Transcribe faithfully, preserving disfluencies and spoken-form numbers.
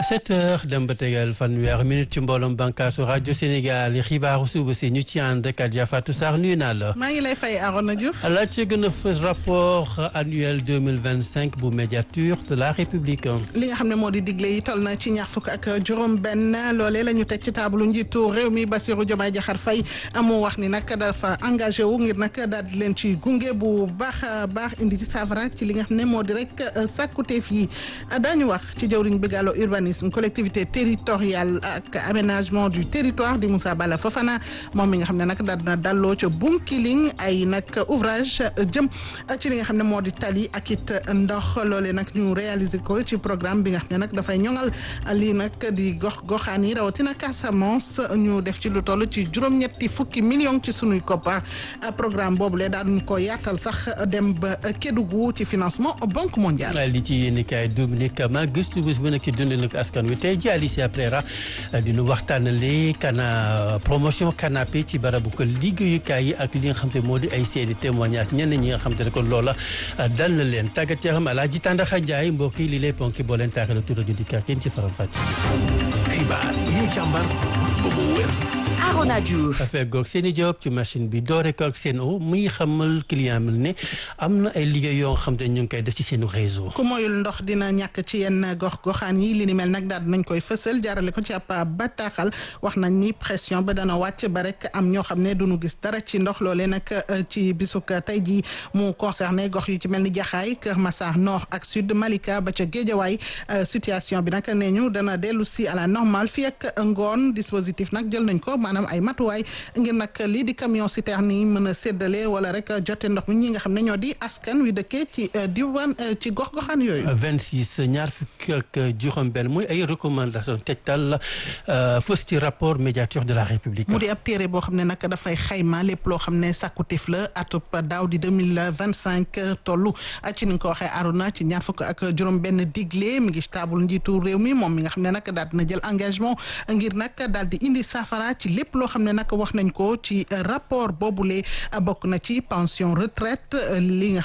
sept heures dem ba tegal fanweer minute ci mbooloom bànkaasu rajo Sénégal xibaaru suba si ñu ci ànd ak Adja Fatou Sarr nuyu naa la. maa ngi lay fay Arona Diouf. la ci gën a fës rapport annuel deux mille vingt cinq bu médiature de la République. li nga xam ne moo di digle yi toll na ci ñaar fukk ak juróom-benn loolee la ñu teg ci taabalu njiitu réew mi Bassirou Diomaye Diakhar Faye amu wax ni nag dafa engagé wu ngir nag daal di leen ci gunge bu baax a baax indi ci saafara ci li nga xam ne moo di rek sàkkuteef yi daañu wax ci jawriñ bi gàllo urbanisme collectivité territoriale ak aménagement du territoire di Moussa Bala Fofana moom mi nga xam ne nag daal na dalloo ca Bunkiling ay nag ouvrage jëm ci li nga xam ne moo di tali ak it ndox loolee nag ñu réaliser ko ci programme bi nga xam ne nag dafay ñoŋal lii nag di gox goxaan yi rawatina Casamance ñu def ci lu toll ci juróom-ñetti fukki millions ci sunuy koppar programme boobu lee daal ko yaatal sax dem ba Kédougou ci financement Banque mondiale. li ci yéen kaay Dominique Kama gëstu bés bu nekk ci dund nag askan wi tey ji Alicia Prera dinu waxtaanale kana promotion canapé ci barabu ko liggéeyukaay yi ak li nga xam te moo di ay seeni témoignage ñenn ñi nga xam te ne kon loola dal na leen tàggat yaram Alaaji Tàndaxa Njaay mbokk yi li lay ponki boo leen taaxee la tudd di kàr kenn ci faram fàcc. xibaar yi ñu càmbar ba mu wér. Arona Diouf. affaire goog seen i job ci machine bi doore ko ak seen o muy xamal client mi ne am na ay liggéey yoo xam te ñu ngi koy def ci seen réseau. ku moyul ndox dina ñàkk ci yenn gox goxaan yi li ni mel nag daal nañ koy fësal jaarale ko ci ab bataaxal wax nañ ni pression ba dana wàcc ba rek am ñoo xam ne duñu gis dara ci ndox loolee nag ci bisuk tey jii mu concerné gox yu ci mel ni Jaxaay Kër Massar Nord ak Sud Malika ba ca Géejawaay situation bi nag nee ñu dana dellu si à la normale fii ak ngoon dispositif nag jël nañ ko maanaam ay matuwaay ngir nag lii di camion citerne yi mën a séddale wala rek jote ndox mi ñi nga xam ne ñoo di askan wi dëkkee ci diwaan ci gox goxaan yooyu. vingt-six ñaar fukk ak juróom-benn muy ay recommandation tegtal fës ci rapport médiature de la République. mu di ab téere boo xam ne nag dafay xayma lépp loo xam ne sàkkuteef la atub daaw di deux mille vingt cinq tollu ci ni nga ko waxee Aruna ci ñaar fukk ak juróom-benn digle mi ngi ci taabul njiitu réew mi moom mi nga xam ne nag daal dina jël engagement ngir nag daal di indi saafara ci lépp loo xam ne nag wax nañ ko ci rapport boobule bokk na ci pension retraite li nga